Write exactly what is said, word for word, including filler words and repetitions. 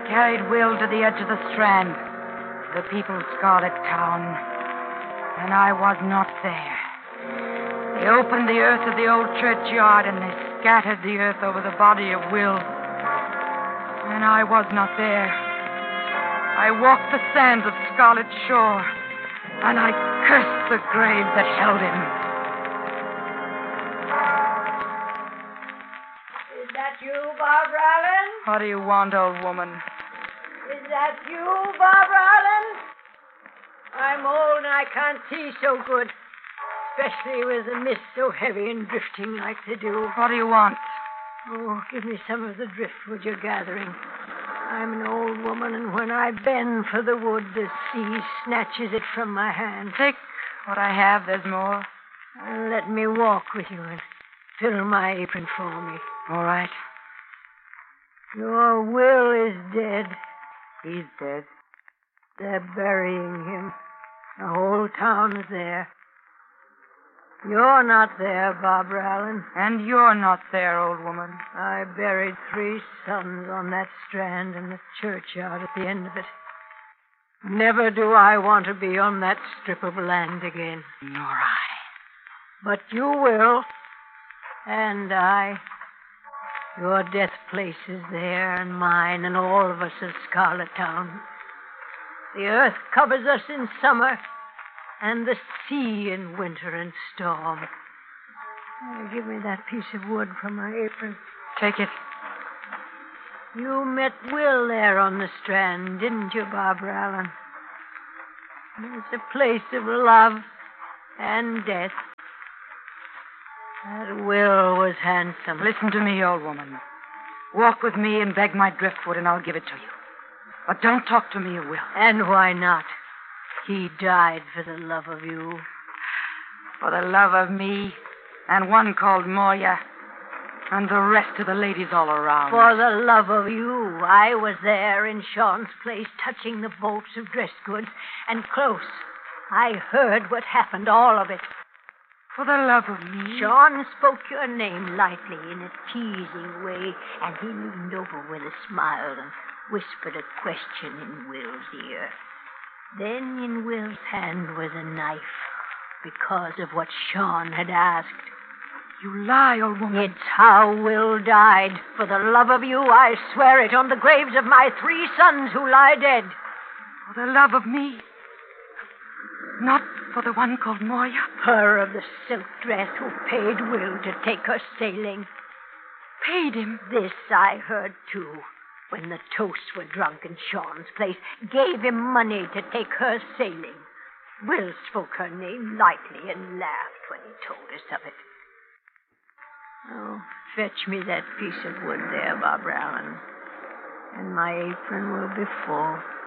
carried Will to the edge of the Strand, the people's scarlet town, and I was not there. They opened the earth of the old churchyard, and they scattered the earth over the body of Will. And I was not there. I walked the sands of Scarlet Shore, and I cursed the grave that held him. Is that you, Barbara Allen? What do you want, old woman? Is that you, Barbara Allen? I'm old and I can't see so good, especially with the mist so heavy and drifting like they do. What do you want? Oh, give me some of the driftwood you're gathering. I'm an old woman, and when I bend for the wood, the sea snatches it from my hand. Take what I have, there's more. Uh, let me walk with you and fill my apron for me. All right. Your Will is dead. He's dead. They're burying him. The whole town is there. You're not there, Barbara Allen. And you're not there, old woman. I buried three sons on that strand in the churchyard at the end of it. Never do I want to be on that strip of land again. Nor I. But you will. And I. Your death place is there, and mine, and all of us of Scarlet Town. The earth covers us in summer, and the sea in winter and storm. Oh, give me that piece of wood from my apron. Take it. You met Will there on the strand, didn't you, Barbara Allen? It's a place of love and death. That Will was handsome. Listen to me, old woman. Walk with me and beg my driftwood, and I'll give it to you. But don't talk to me of Will. And why not? He died for the love of you. For the love of me, and one called Moya, and the rest of the ladies all around. For the love of you. I was there in Sean's place, touching the bolts of dress goods, and close. I heard what happened, all of it. For the love of me? Sean spoke your name lightly in a teasing way, and he leaned over with a smile and whispered a question in Will's ear. Then in Will's hand was a knife, because of what Sean had asked. You lie, old woman. It's how Will died. For the love of you, I swear it on the graves of my three sons who lie dead. For the love of me? Not for the one called Moya? Her of the silk dress who paid Will to take her sailing. Paid him? This I heard, too, when the toasts were drunk in Sean's place. Gave him money to take her sailing. Will spoke her name lightly and laughed when he told us of it. Oh, fetch me that piece of wood there, Barbara Allen, and my apron will be full.